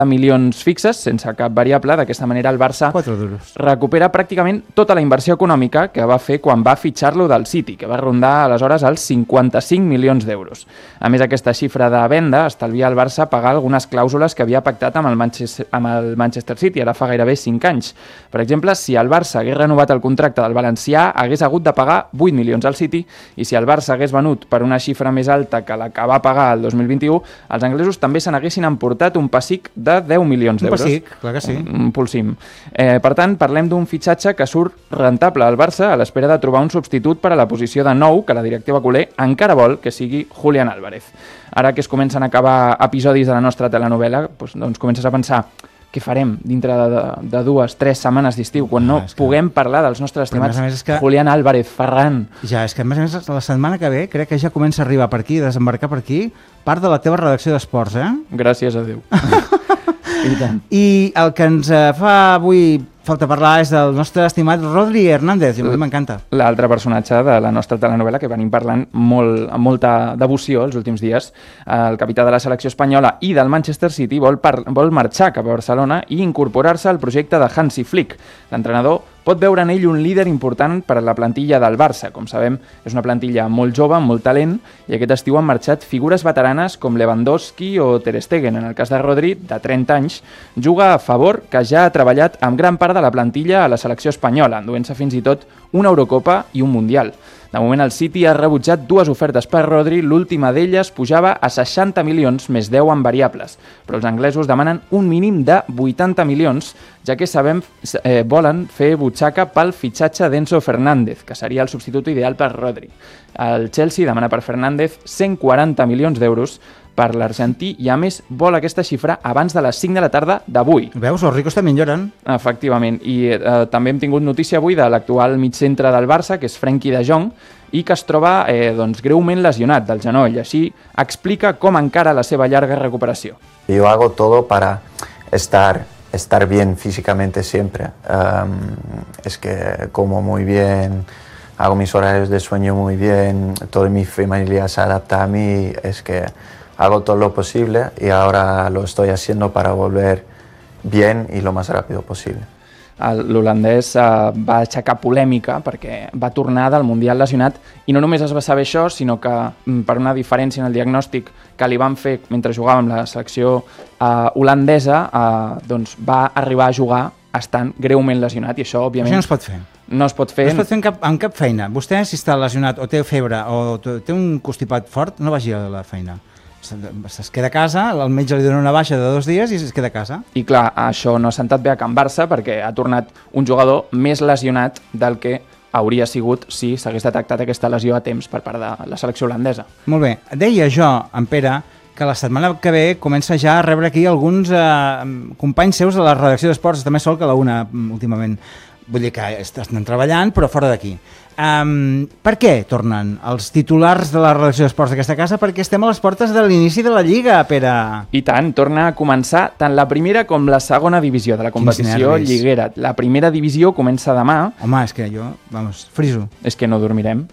milions fixes, sense cap variable. D'aquesta manera el Barça 4 duros. recupera pràcticament tota la inversió econòmica que va fer quan va fitxar-lo del City, que va rondar aleshores els 55 milions d'euros. A més, aquesta xifra de venda estalvia al Barça pagar algunes clàusules que havia pactat amb el Manchester City, ara fa gairebé 5 anys. Per exemple, si el Barça hagués renovat el contracte del valencià, hagués hagut de pagar 8 milions al City, i si el Barça hagués venut per una xifra més alta que la que va pagar el 2021, els anglesos també se n'haguessin emportat un pessic de 10 milions d'euros. Un pessic, clar que sí. Un pulsim. Per tant, parlem d'un fitxatge que surt rentable al Barça a l'espera de trobar un substitut per a la posició de nou que la directiva culer encara vol que sigui Julián Álvarez. Ara que es comencen a acabar episodis de la nostra telenovela, doncs comences a pensar què farem dintre de 2-3 setmanes d'estiu, quan no puguem parlar dels nostres estimats Julián Álvarez, Ferran. Ja, és que a més la setmana que ve crec que ja comença a arribar per aquí, a desembarcar per aquí, part de la teva redacció d'esports, Gràcies a Déu. I el que ens fa avui falta parlar és del nostre estimat Rodri Hernández, i a mi m'encanta. L'altre personatge de la nostra telenovela que venim parlant amb molta devoció els últims dies. El capità de la selecció espanyola i del Manchester City vol marxar cap a Barcelona i incorporar-se al projecte de Hansi Flick. L'entrenador pot veure en ell un líder important per a la plantilla del Barça. Com sabem, és una plantilla molt jove, amb molt talent, i aquest estiu han marxat figures veteranes com Lewandowski o Ter Stegen. En el cas de Rodri, de 30 anys, juga a favor, que ja ha treballat amb gran part de la plantilla a la selecció espanyola, enduent-se fins i tot una Eurocopa i un Mundial. De moment, el City ha rebutjat 2 ofertes per Rodri, l'última d'elles pujava a 60 milions més 10 en variables, però els anglesos demanen un mínim de 80 milions, ja que volen fer butxaca pel fitxatge d'Enzo Fernández, que seria el substitut ideal per Rodri. El Chelsea demana per Fernández 140 milions d'euros per l'argentí i, a més, vol aquesta xifra abans de les 5 de la tarda d'avui. Veus, els ricos també lloren. Efectivament, i també hem tingut notícia avui de l'actual migcentre del Barça, que és Frenkie de Jong, i que es troba greument lesionat del genoll. Així explica com encara la seva llarga recuperació. Yo hago todo para estar bien físicamente siempre. Es que como muy bien, hago mis horarios de sueño muy bien, toda mi familia se adapta a mí, es que hago todo lo posible y ahora lo estoy haciendo para volver bien y lo más rápido posible. L'holandès va aixecar polèmica perquè va tornar del Mundial lesionat i no només es va saber això, sinó que per una diferència en el diagnòstic que li van fer mentre jugava amb la selecció holandesa, doncs va arribar a jugar estant greument lesionat i això, òbviament... Això no es pot fer. No es pot fer. No es pot fer en cap feina. Vostè, si està lesionat o té febre o té un constipat fort, no vagi a la feina. Es queda a casa, el metge li dona una baixa de 2 dies i es queda a casa. I clar, això no ha sentat bé a Can Barça perquè ha tornat un jugador més lesionat del que hauria sigut si s'hagués detectat aquesta lesió a temps per part de la selecció holandesa. Molt bé. Deia jo, en Pere, que la setmana que ve comença ja a rebre aquí alguns companys seus de la redacció d'esports, també sol que la una últimament. Vull dir que estan treballant, però fora d'aquí. Per què tornen els titulars de la redacció d'esports d'aquesta casa? Perquè estem a les portes de l'inici de la Lliga, Pere. I tant, torna a començar tant la primera com la segona divisió de la competició lliguera. La primera divisió comença demà. Home, és que jo, friso. És que no dormirem.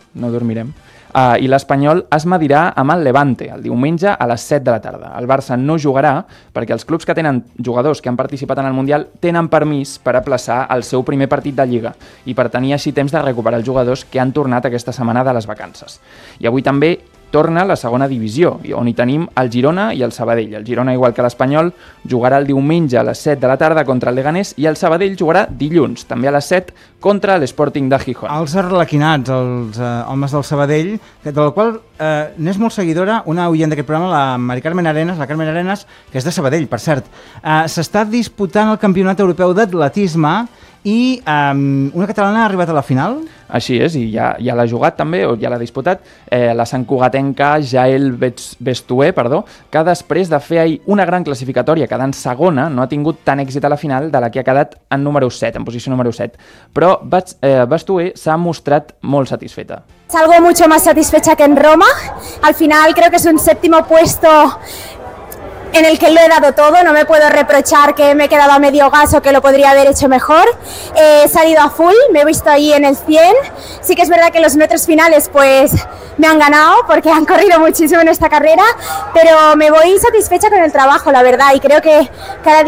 I l'Espanyol es medirà amb el Levante el diumenge a les 7 de la tarda. El Barça no jugarà perquè els clubs que tenen jugadors que han participat en el Mundial tenen permís per aplaçar el seu primer partit de Lliga i per tenir així temps de recuperar els jugadors que han tornat aquesta setmana de les vacances. I avui també torna la segona divisió, on hi tenim el Girona i el Sabadell. El Girona, igual que l'Espanyol, jugarà el diumenge a les 7 de la tarda contra el Leganés i el Sabadell jugarà dilluns, també a les 7, contra l'Sporting de Gijón. Els arlequinats, els homes del Sabadell, de la qual n'és molt seguidora una oient d'aquest programa, la Carmen Arenas, que és de Sabadell, per cert. S'està disputant el Campionat Europeu d'Atletisme i una catalana ha arribat a la final. Així és, i ja l'ha jugat també, o ja l'ha disputat, la santcugatenca Jael Bestué, que després de fer ahir una gran classificatòria, quedant segona, no ha tingut tant èxit a la final de la que ha quedat en número 7, en posició número 7. Però Bestué s'ha mostrat molt satisfeta. Salgo mucho más satisfecha que en Roma. Al final creo que es un séptimo puesto en el que lo he dado todo, no me puedo reprochar que me he quedado a medio gas o que lo podría haber hecho mejor. He salido a full, me he visto ahí en el 100. Sí que es verdad que los metros finales pues me han ganado porque han corrido muchísimo en esta carrera, pero me voy satisfecha con el trabajo, la verdad, y creo que cada día